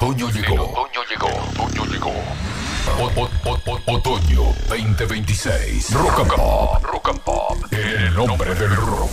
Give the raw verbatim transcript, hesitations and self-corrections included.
otoño llegó. El otoño llegó. El otoño llegó. O- o- o- o- otoño veinte veintiséis. Rock and Pop. Rock and Pop. En el nombre del rock.